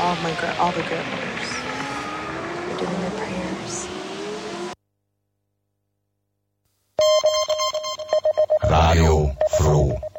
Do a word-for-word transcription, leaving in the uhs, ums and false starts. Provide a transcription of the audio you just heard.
all my gr- all the grandmothers for doing their prayers. Radio Froh.